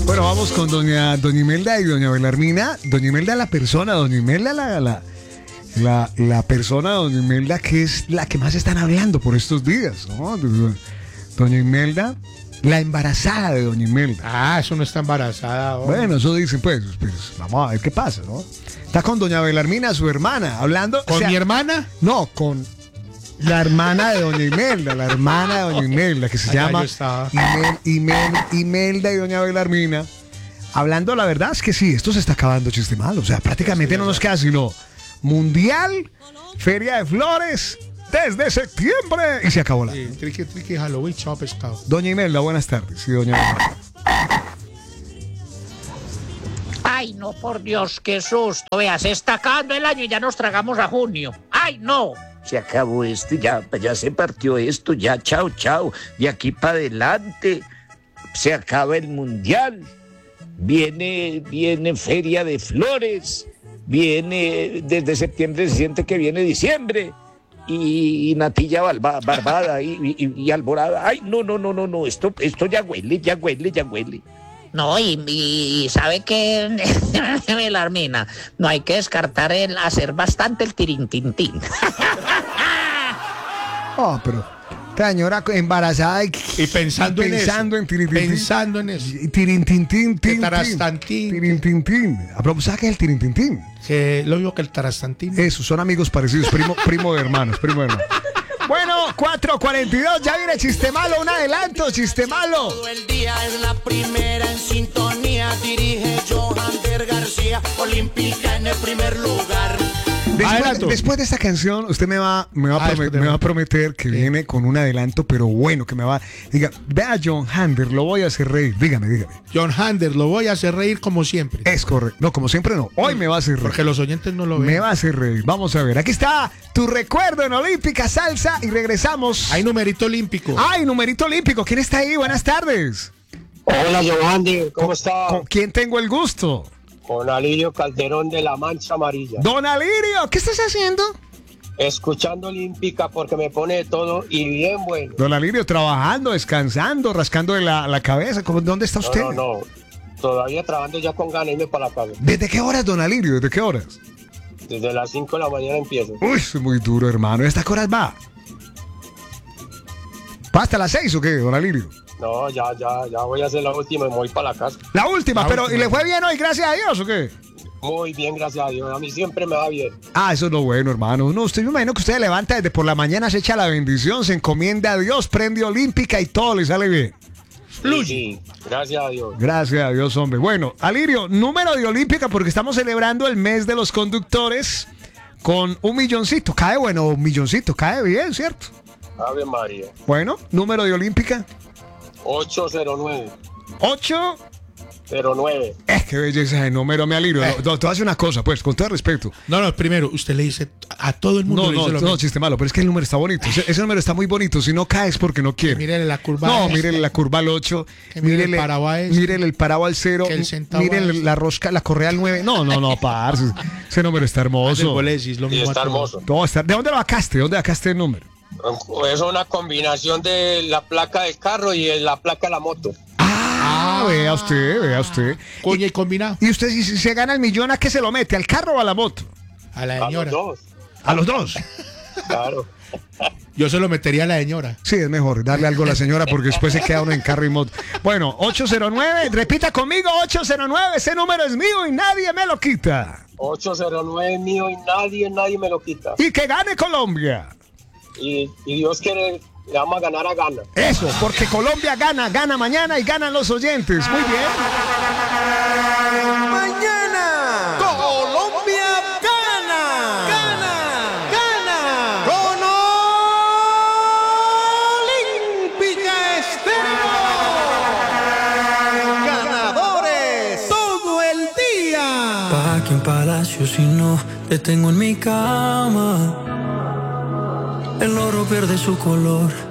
Bueno, vamos con doña Imelda y doña Belarmina. Doña Imelda la persona, doña Imelda la persona, doña Imelda, que es la que más están hablando por estos días, ¿no? Doña Imelda, la embarazada de doña Imelda. Ah, eso no está embarazada. Bueno, eso dicen, pues, vamos a ver qué pasa, ¿no? Está con doña Belarmina, su hermana, hablando. ¿Con mi hermana? No, con la hermana de doña Imelda, la hermana de doña Imelda, que se llama Imelda y doña Belarmina. Hablando, la verdad es que sí, esto se está acabando, chiste malo. O sea, prácticamente no nos queda sino Mundial, Feria de Flores, desde septiembre. Y se acabó la. Sí, triqui, Halloween, chao pescado. Doña Imelda, buenas tardes. Sí, doña Imelda. Ay, no, por Dios, qué susto. Vea, se está acabando el año y ya nos tragamos a junio. ¡Ay, no! Se acabó esto, ya se partió esto, ya chao. De aquí para adelante se acaba el mundial. Viene Feria de Flores. Viene desde septiembre, se siente que viene diciembre. Y natilla barbada y alborada. Ay, no. Esto ya huele. No, y ¿sabe qué, Belarmina? No hay que descartar el hacer bastante el tirintintín. Oh, pero esta señora embarazada y pensando en tirintintín. Pensando en eso. Tirintintín. Tarastantín. Tirintintín. ¿Sabes qué es el tirintintín? Que lo mismo que el tarastantín. Eso, son amigos parecidos, primo de hermanos. Bueno, 4:42, ya viene Chiste Malo, un adelanto, Chiste Malo. Todo el día es la primera en sintonía, dirige Johander García, olímpica en el primer lugar. Después de esta canción, usted me va a prometer que viene con un adelanto, pero bueno, que me va. Diga, vea, John Hander, lo voy a hacer reír. Dígame. John Hander, lo voy a hacer reír como siempre. Es correcto. No, como siempre no. Hoy me va a hacer reír. Porque los oyentes no lo ven. Me va a hacer reír. Vamos a ver. Aquí está tu recuerdo en Olímpica Salsa y regresamos. Hay numerito olímpico. ¿Quién está ahí? Buenas tardes. Hola, Johandy, ¿cómo está? ¿Con quién tengo el gusto? Con Alirio Calderón de La Mancha Amarilla. Don Alirio, ¿qué estás haciendo? Escuchando Olímpica porque me pone de todo y bien bueno. Don Alirio, trabajando, descansando, rascando de la cabeza. ¿Dónde está usted? No. Todavía trabajando ya con ganas, irme para la casa. ¿Desde qué horas, don Alirio? ¿Desde qué horas? Desde las 5 de la mañana empiezo. Uy, es muy duro, hermano. ¿Esta qué horas va? ¿Va hasta las 6 o qué, don Alirio? No, ya voy a hacer la última y me voy para la casa. La última. ¿Y le fue bien hoy, gracias a Dios o qué? Muy bien, gracias a Dios. A mí siempre me va bien. Ah, eso es lo bueno, hermano. No, usted, me imagino que usted levanta desde por la mañana, se echa la bendición, se encomienda a Dios, prende Olímpica y todo le sale bien. Sí, gracias a Dios. Gracias a Dios, hombre. Bueno, Alirio, número de Olímpica porque estamos celebrando el mes de los conductores con un milloncito. Cae bien, ¿cierto? Ave María. Bueno, número de Olímpica. 809. 809. Qué belleza de número, me Alirio. Te voy a hacer una cosa, pues, con todo respeto. No, primero, usted le dice a todo el mundo. No, chiste malo, pero es que el número está bonito. Ese número está muy bonito. Si no caes porque no quiere. Mírele la curva. No, mírele la curva al 8. Mírele el parado al 0. Mírele la rosca, la correa al 9. No, parce. Ese número está hermoso. Está hermoso. ¿De dónde lo sacaste? ¿Dónde sacaste el número? Es una combinación de la placa del carro y la placa de la moto. Vea usted. Coña y combinado. ¿Y usted si se gana el millón, a qué se lo mete? ¿Al carro o a la moto? A la señora. ¿A los dos? Claro. Yo se lo metería a la señora. Sí, es mejor darle algo a la señora porque después se queda uno en carro y moto. Bueno, 809, repita conmigo, 809, ese número es mío y nadie me lo quita. 809 es mío y nadie me lo quita. Y que gane Colombia. Y Dios quiere, le vamos a ganar a Gana. Eso, porque Colombia gana mañana y ganan los oyentes. Muy bien. Mañana Colombia gana con Olímpica Estéreo. Ganadores todo el día. Pa' aquí en Palacio si no te tengo en mi cama. El oro pierde su color